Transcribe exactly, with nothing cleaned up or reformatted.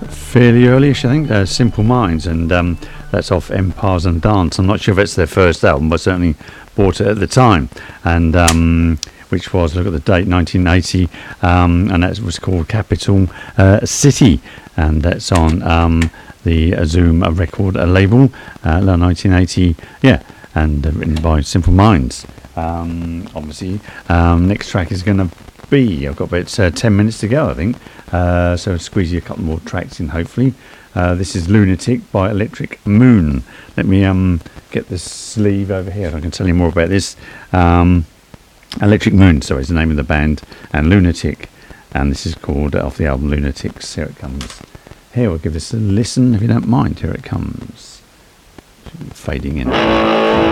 fairly early-ish, I think. Uh, Simple Minds, and um, that's off Empires and Dance. I'm not sure if it's their first album, but certainly bought it at the time, and um, which was, look at the date, nineteen eighty, um, and that was called Capital uh, City, and that's on um, the Zoom record label, uh, nineteen eighty, yeah, and uh, written by Simple Minds. Um, obviously, um, next track is going to be, I've got about uh, ten minutes to go, I think, uh, so I'll squeeze you a couple more tracks in, hopefully. Uh, this is Lunatic by Electric Moon. Let me um, get the sleeve over here so I can tell you more about this. Um, Electric Moon, sorry, is the name of the band, and Lunatic, and this is called, uh, off the album Lunatics. Here it comes. Here, we'll give this a listen if you don't mind. Here it comes. Fading in.